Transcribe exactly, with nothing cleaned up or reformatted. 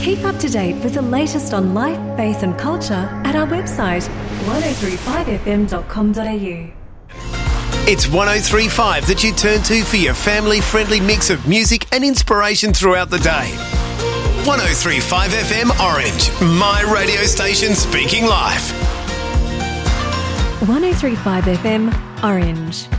Keep up to date with the latest on life, faith and culture at our website one oh three five f m dot com dot a u. It's one oh three point five that you turn to for your family-friendly mix of music and inspiration throughout the day. one oh three point five F M Orange, my radio station speaking live. one oh three point five F M Orange.